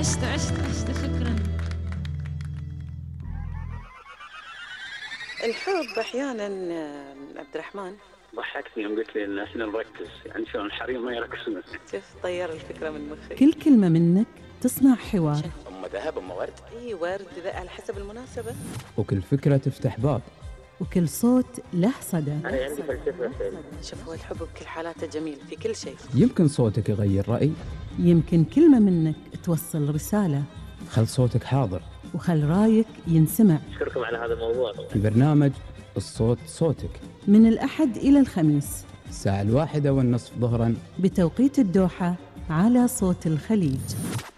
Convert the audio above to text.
عشت شكرا. الحب أحيانا عبد الرحمن ضحكتني يوم قلت لي ان احنا نركز، يعني شلون الحريم ما يركزون. شوف طير الفكرة من مخي. كل كلمة منك تصنع حوار. أم ذهب أم ورد. اي ورد على حسب المناسبة. وكل فكرة تفتح باب. وكل صوت له صدى. انا عندي فلسفه. شوف هو الحب بكل حالاته جميل في كل شيء. يمكن صوتك يغير رأي، يمكن كلمة منك توصل رسالة. خل صوتك حاضر وخل رايك ينسمع. اشكركم على هذا الموضوع. في برنامج الصوت صوتك من الأحد إلى الخميس الساعة 1:30 ظهرا بتوقيت الدوحة على صوت الخليج.